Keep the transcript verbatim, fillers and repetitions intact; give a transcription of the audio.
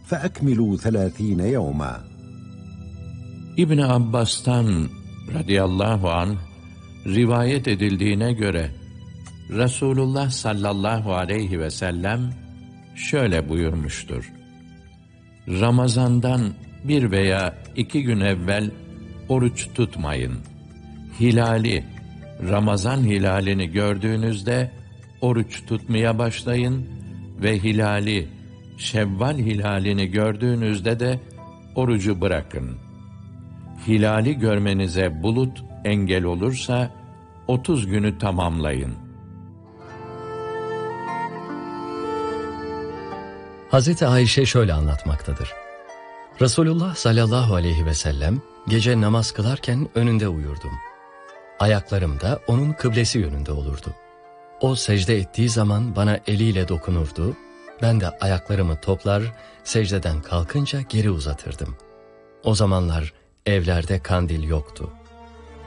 فأكملوا ثلاثين يوما. İbn Abbas'tan radıyallahu anh rivayet edildiğine göre Resulullah sallallahu aleyhi ve sellem şöyle buyurmuştur: Ramazandan bir veya iki gün evvel oruç tutmayın. Hilali, Ramazan hilalini gördüğünüzde oruç tutmaya başlayın ve hilali, Şevval hilalini gördüğünüzde de orucu bırakın. Hilali görmenize bulut engel olursa otuz günü tamamlayın. Hazreti Ayşe şöyle anlatmaktadır. Resulullah sallallahu aleyhi ve sellem gece namaz kılarken önünde uyurdum. Ayaklarım da onun kıblesi yönünde olurdu. O secde ettiği zaman bana eliyle dokunurdu, ben de ayaklarımı toplar, secdeden kalkınca geri uzatırdım. O zamanlar evlerde kandil yoktu.